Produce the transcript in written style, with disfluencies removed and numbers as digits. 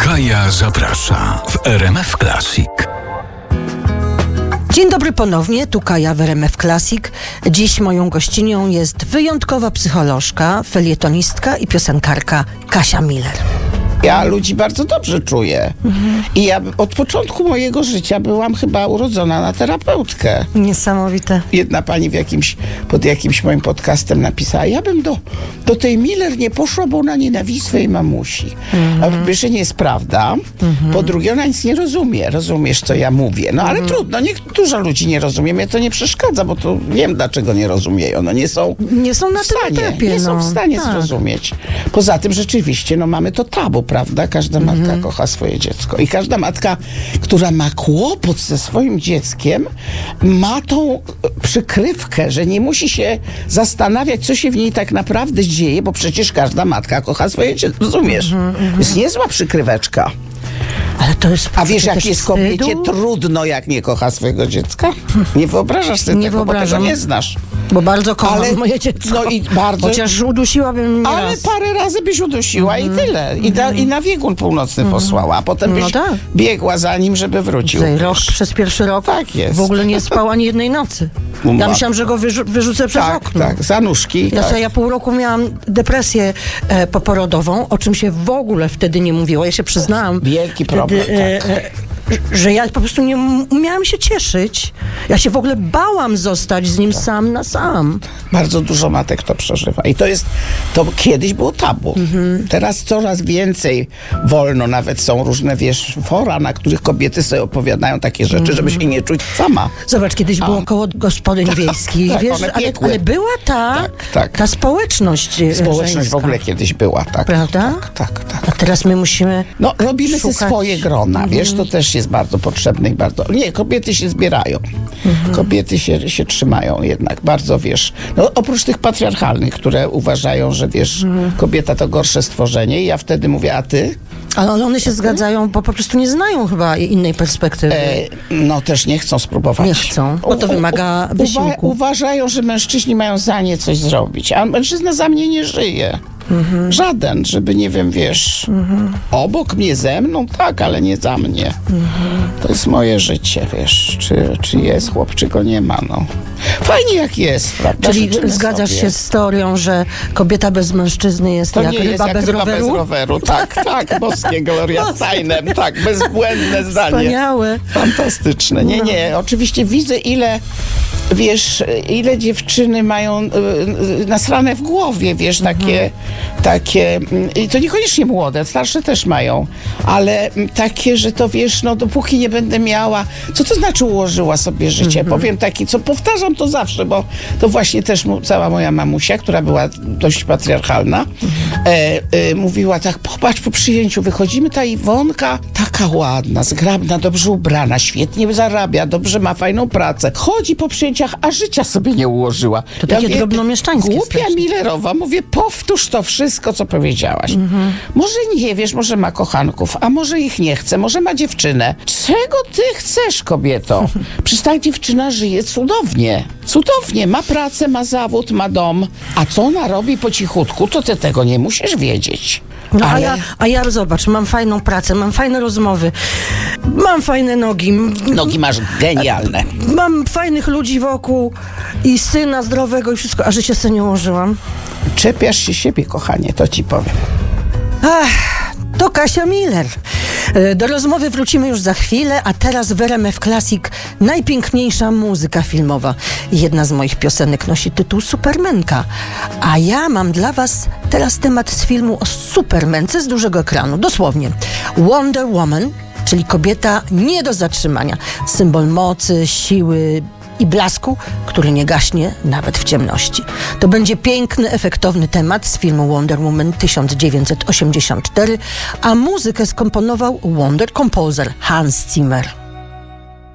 Kaja zaprasza w RMF Classic. Dzień dobry ponownie, tu Kaja w RMF Classic. Dziś moją gościnią jest wyjątkowa psycholożka, felietonistka i piosenkarka Kasia Miller. Ja ludzi bardzo dobrze czuję. I ja od początku mojego życia byłam chyba urodzona na terapeutkę. Niesamowite. Jedna pani pod jakimś moim podcastem napisała, ja bym do tej Miller nie poszła, bo ona nienawidzi swojej mamusi. A po pierwsze nie jest prawda. Po drugie ona nic nie rozumie. Rozumiesz, co ja mówię. No ale trudno, dużo ludzi nie rozumie. Mnie to nie przeszkadza, bo to wiem, dlaczego nie rozumieją. No nie są na tym etapie. Nie są w stanie zrozumieć. Poza tym rzeczywiście, mamy to tabu, prawda? Każda matka kocha swoje dziecko. I każda matka, która ma kłopot ze swoim dzieckiem, ma tą przykrywkę, że nie musi się zastanawiać, co się w niej tak naprawdę dzieje, bo przecież każda matka kocha swoje dziecko. Rozumiesz? Jest niezła przykryweczka. Ale to jest. A wiesz, jak jest kobiecie trudno, jak nie kocha swojego dziecka? Nie wyobrażasz sobie tego, bo tego nie znasz. Bo bardzo kocham moje dziecko. No i bardzo. Chociaż udusiłabym mnie Ale raz. parę razy byś udusiła i tyle. I na biegun północny posłała. A potem byś biegła za nim, żeby wrócił. Przez pierwszy rok tak jest. W ogóle nie spał ani jednej nocy. Ja myślałam, że go wyrzucę przez okno. Tak, za nóżki. Ja pół roku miałam depresję poporodową, o czym się w ogóle wtedy nie mówiło. Ja się przyznałam. Wielki problem. Że ja po prostu nie umiałam się cieszyć. Ja się w ogóle bałam zostać z nim sam na sam. Bardzo dużo matek to przeżywa. I to kiedyś było tabu. Teraz coraz więcej wolno. Nawet są różne, fora, na których kobiety sobie opowiadają takie rzeczy, żeby się nie czuć sama. Zobacz, kiedyś było koło gospodyń wiejskich. Tak, ale była ta społeczność żeńska. W ogóle kiedyś była, tak. Prawda? Tak. A teraz my musimy robimy sobie swoje grona, to też jest bardzo potrzebne i bardzo... Nie, kobiety się zbierają. Kobiety się trzymają jednak bardzo, oprócz tych patriarchalnych, które uważają, że kobieta to gorsze stworzenie i ja wtedy mówię, a ty? Ale one się zgadzają, bo po prostu nie znają chyba innej perspektywy. Też nie chcą spróbować. Nie chcą, bo to wymaga wysiłku. Uważają, że mężczyźni mają za nie coś zrobić, a mężczyzna za mnie nie żyje. Żaden, żeby obok mnie, ze mną, tak, ale nie za mnie. To jest moje życie, czy jest chłop, czy go nie ma, Fajnie jak jest, prawda? Czyli zgadzasz się z teorią, że kobieta bez mężczyzny jest to jak nie ryba jest jak bez ryba roweru? Bez roweru, tak, boskie Gloria Steinem, bezbłędne zdanie. Wspaniałe. Fantastyczne. Nie, oczywiście widzę, ile dziewczyny mają nasrane w głowie, takie, i to niekoniecznie młode, starsze też mają, ale takie, że to dopóki nie będę miała, co to znaczy ułożyła sobie życie? Powiem powtarzam to zawsze, bo to właśnie też cała moja mamusia, która była dość patriarchalna, mówiła tak, popatrz, po przyjęciu wychodzimy, ta Iwonka taka ładna, zgrabna, dobrze ubrana, świetnie zarabia, dobrze ma fajną pracę, chodzi po przyjęciach, a życia sobie nie ułożyła. To takie drobnomieszczańskie. Głupia Millerowa, mówię, powtórz to wszystko, co powiedziałaś. Może nie wiesz, może ma kochanków, a może ich nie chce, może ma dziewczynę. Czego ty chcesz, kobieto? Przecież ta dziewczyna żyje cudownie, ma pracę, ma zawód, ma dom. A co ona robi po cichutku, to ty tego nie musisz wiedzieć. A ja zobacz, mam fajną pracę, mam fajne rozmowy, mam fajne nogi. Nogi masz genialne. Mam fajnych ludzi wokół i syna zdrowego i wszystko, a że się sobie nie ułożyłam. Czepiasz się siebie, kochanie, to ci powiem. To Kasia Miller. Do rozmowy wrócimy już za chwilę, a teraz w RMF Classic najpiękniejsza muzyka filmowa. Jedna z moich piosenek nosi tytuł Supermenka. A ja mam dla was teraz temat z filmu o Supermence z dużego ekranu. Dosłownie. Wonder Woman, czyli kobieta nie do zatrzymania. Symbol mocy, siły i blasku, który nie gaśnie nawet w ciemności. To będzie piękny, efektowny temat z filmu Wonder Woman 1984, a muzykę skomponował Wonder Composer Hans Zimmer.